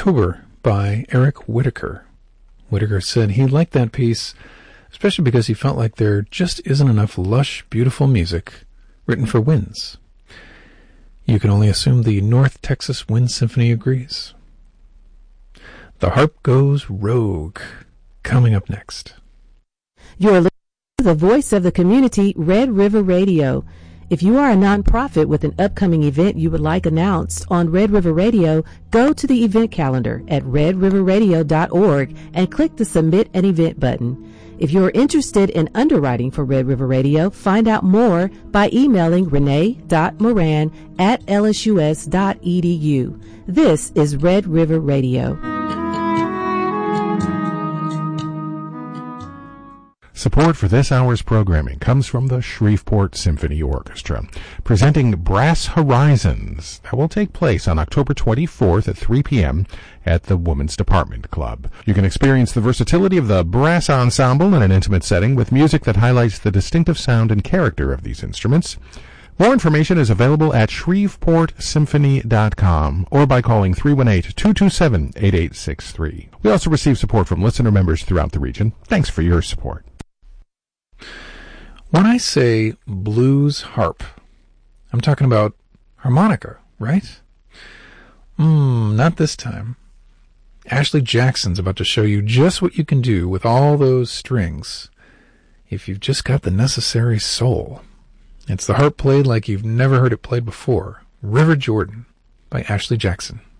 October by Eric Whitacre. Whitacre said he liked that piece, especially because he felt like there just isn't enough lush, beautiful music written for winds. You can only assume the North Texas Wind Symphony agrees. The Harp Goes Rogue, coming up next. You're listening to the voice of the community, Red River Radio. If you are a nonprofit with an upcoming event you would like announced on Red River Radio, go to the event calendar at redriverradio.org and click the Submit an Event button. If you're interested in underwriting for Red River Radio, find out more by emailing renee.moran@lsus.edu. This is Red River Radio. Support for this hour's programming comes from the Shreveport Symphony Orchestra, presenting Brass Horizons. That will take place on October 24th at 3 p.m. at the Women's Department Club. You can experience the versatility of the brass ensemble in an intimate setting with music that highlights the distinctive sound and character of these instruments. More information is available at shreveportsymphony.com or by calling 318-227-8863. We also receive support from listener members throughout the region. Thanks for your support. When I say blues harp, I'm talking about harmonica, right? Not this time. Ashley Jackson's about to show you just what you can do with all those strings if you've just got the necessary soul. It's the harp played like you've never heard it played before. River Jordan by Ashley Jackson.